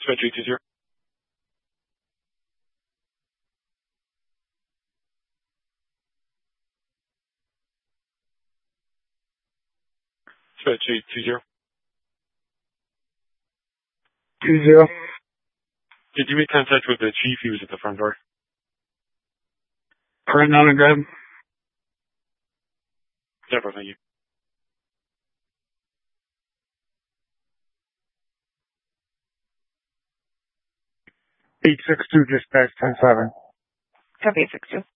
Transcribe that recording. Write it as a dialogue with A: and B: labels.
A: Switch 320. Switch 320.
B: 20.
A: Did you make contact with the chief? He was at the front door.
B: Current on and grab.
A: Several, thank you.
B: 862 dispatch 10-7.
C: Copy 862.